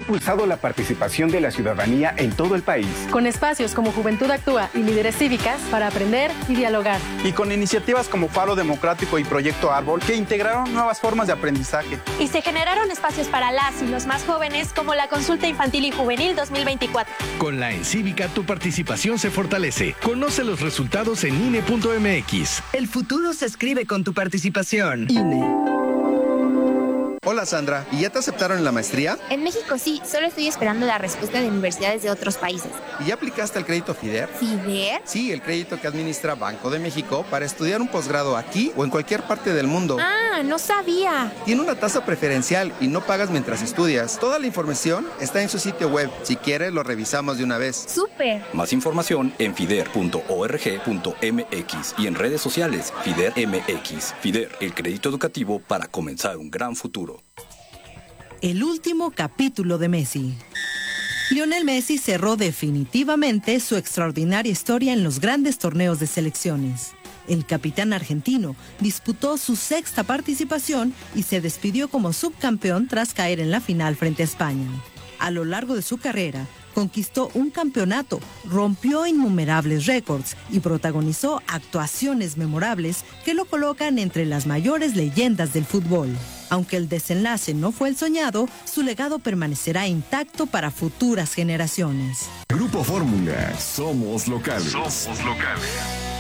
impulsado la participación de la ciudadanía en todo el país. Con espacios como Juventud Actúa y Líderes Cívicas para aprender y dialogar. Y con iniciativas como Faro Democrático y Proyecto Árbol que integraron nuevas formas de aprendizaje. Y se generaron espacios para las y los más jóvenes como la Consulta Infantil y Juvenil 2024. Con la Encívica tu participación se fortalece. Conoce los resultados en INE.mx. El futuro se escribe con tu participación. INE. Hola Sandra, ¿y ya te aceptaron en la maestría? En México sí, solo estoy esperando la respuesta de universidades de otros países. ¿Y ya aplicaste el crédito FIDER? ¿FIDER? Sí, el crédito que administra Banco de México para estudiar un posgrado aquí o en cualquier parte del mundo. Ah, no sabía. Tiene una tasa preferencial y no pagas mientras estudias. Toda la información está en su sitio web. Si quieres, lo revisamos de una vez. ¡Súper! Más información en fider.org.mx y en redes sociales FIDER MX. FIDER, el crédito educativo para comenzar un gran futuro. El último capítulo de Messi. Lionel Messi cerró definitivamente su extraordinaria historia en los grandes torneos de selecciones. El capitán argentino disputó su sexta participación y se despidió como subcampeón tras caer en la final frente a España. A lo largo de su carrera, conquistó un campeonato, rompió innumerables récords y protagonizó actuaciones memorables que lo colocan entre las mayores leyendas del fútbol. Aunque el desenlace no fue el soñado, su legado permanecerá intacto para futuras generaciones. Grupo Fórmula, somos locales. Somos locales.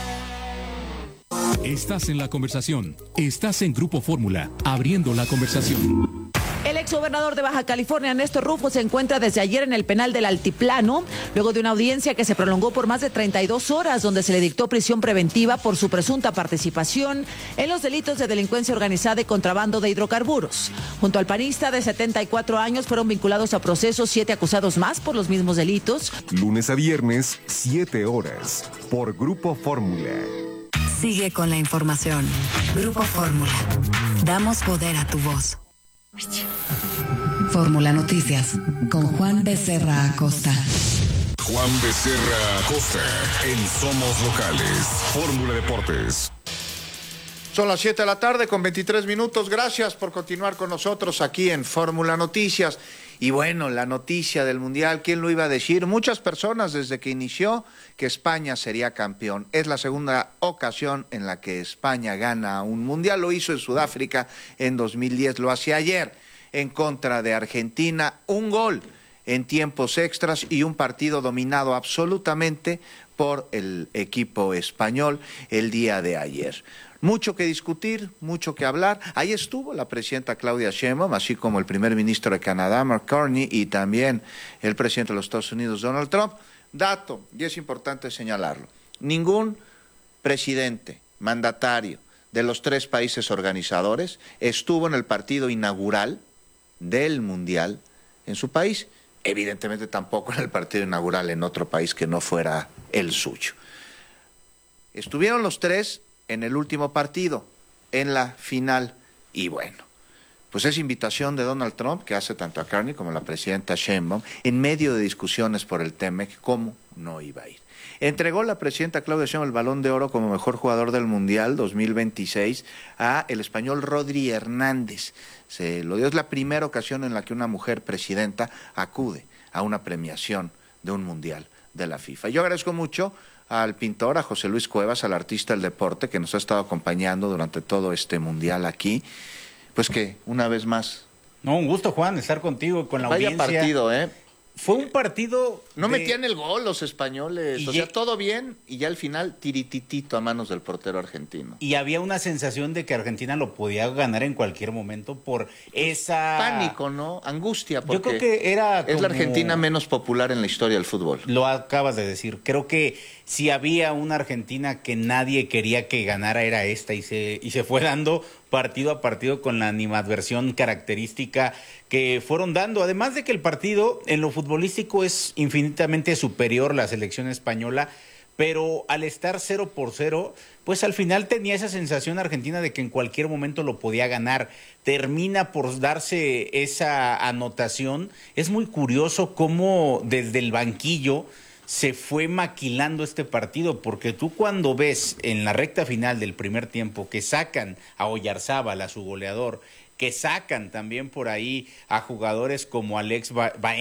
Estás en la conversación. Estás en Grupo Fórmula, abriendo la conversación. El exgobernador de Baja California, Néstor Rufo, se encuentra desde ayer en el penal del Altiplano, luego de una audiencia que se prolongó por más de 32 horas, donde se le dictó prisión preventiva por su presunta participación en los delitos de delincuencia organizada y contrabando de hidrocarburos. Junto al panista de 74 años fueron vinculados a procesos 7 acusados más por los mismos delitos. Lunes a viernes, 7 horas, por Grupo Fórmula. Sigue con la información. Grupo Fórmula. Damos poder a tu voz. Fórmula Noticias con Juan Becerra Acosta. Juan Becerra Acosta en Somos Locales. Fórmula Deportes. Son las 7 de la tarde con 23 minutos. Gracias por continuar con nosotros aquí en Fórmula Noticias. Y bueno, la noticia del Mundial, ¿quién lo iba a decir? Muchas personas desde que inició que España sería campeón. Es la segunda ocasión en la que España gana un Mundial. Lo hizo en Sudáfrica en 2010, lo hacía ayer en contra de Argentina. Un gol en tiempos extras y un partido dominado absolutamente por el equipo español el día de ayer. Mucho que discutir, mucho que hablar. Ahí estuvo la presidenta Claudia Sheinbaum, así como el primer ministro de Canadá, Mark Carney, y también el presidente de los Estados Unidos, Donald Trump. Dato, y es importante señalarlo, ningún presidente, mandatario de los 3 países organizadores estuvo en el partido inaugural del Mundial en su país. Evidentemente tampoco en el partido inaugural en otro país que no fuera el suyo. Estuvieron los 3 en el último partido, en la final, y bueno, pues es invitación de Donald Trump, que hace tanto a Carney como a la presidenta Sheinbaum, en medio de discusiones por el TEMEC, cómo no iba a ir. Entregó la presidenta Claudia Sheinbaum el Balón de Oro como mejor jugador del Mundial 2026 a el español Rodri Hernández. Se lo dio, es la primera ocasión en la que una mujer presidenta acude a una premiación de un Mundial de la FIFA. Yo agradezco mucho al pintor, a José Luis Cuevas, al artista del deporte que nos ha estado acompañando durante todo este Mundial aquí, pues que una vez más... No, un gusto, Juan, estar contigo con la audiencia. Vaya partido, ¿eh? Fue un partido... No metían el gol los españoles, o sea, todo bien, y ya al final tirititito a manos del portero argentino. Y había una sensación de que Argentina lo podía ganar en cualquier momento por esa... Pánico, ¿no? Angustia, porque yo creo que era como... es la Argentina menos popular en la historia del fútbol. Lo acabas de decir. Creo que si había una Argentina que nadie quería que ganara era esta, y se fue dando partido a partido con la animadversión característica que fueron dando. Además de que el partido en lo futbolístico es infinitamente superior la selección española, pero al estar 0-0, pues al final tenía esa sensación argentina de que en cualquier momento lo podía ganar. Termina por darse esa anotación. Es muy curioso cómo desde el banquillo se fue maquilando este partido, porque tú cuando ves en la recta final del primer tiempo que sacan a Oyarzábal, a su goleador, que sacan también por ahí a jugadores como Alex Baena,